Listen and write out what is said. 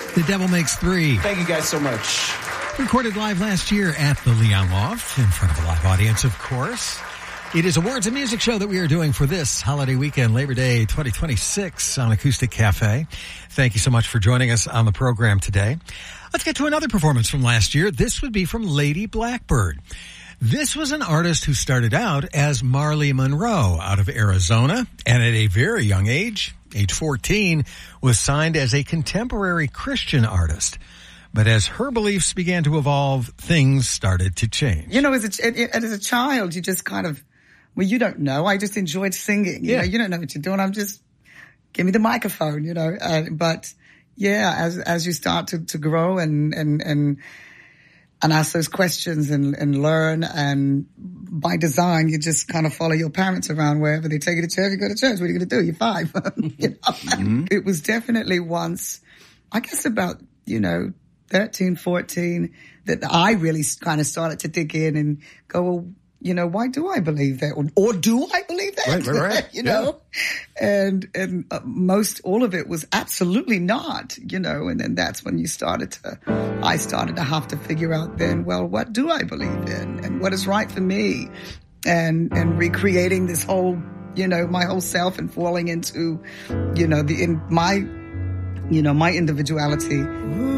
The Devil Makes Three. Thank you guys so much. Recorded live last year at the Leon Loft, in front of a live audience, of course. It is a Words and Music show that we are doing for this holiday weekend, Labor Day 2026 on Acoustic Cafe. Thank you so much for joining us on the program today. Let's get to another performance from last year. This would be from Lady Blackbird. This was an artist who started out as Marley Monroe out of Arizona, and at a very young age 14, was signed as a contemporary Christian artist. But as her beliefs began to evolve, things started to change. You know, as a child, you just kind of, well, you don't know. I just enjoyed singing. You know, you don't know what you're doing. I'm just, give me the microphone, you know. But yeah, as you start to grow and ask those questions and learn, and by design, you just kind of follow your parents around wherever they take you to church. You go to church. What are you going to do? You're 5. You know? Mm-hmm. It was definitely once, I guess about, 13, 14, that I really kind of started to dig in and go, well, why do I believe that? Or do I believe that? Right. And most, all of it was absolutely not, and then that's when I started to have to figure out then, well, what do I believe in and what is right for me, and recreating this whole, my whole self and falling into, my individuality.